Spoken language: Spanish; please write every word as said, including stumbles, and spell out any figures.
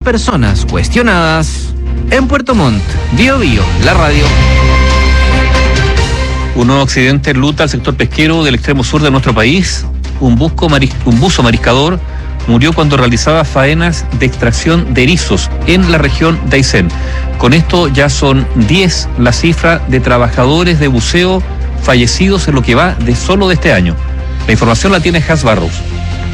personas cuestionadas. En Puerto Montt, Bio Bio, la radio. Un nuevo accidente enluta al sector pesquero del extremo sur de nuestro país. Un, busco maris, un buzo mariscador murió cuando realizaba faenas de extracción de erizos en la región de Aysén. Con esto ya son diez la cifra de trabajadores de buceo fallecidos en lo que va de solo de este año. La información la tiene Has Barros.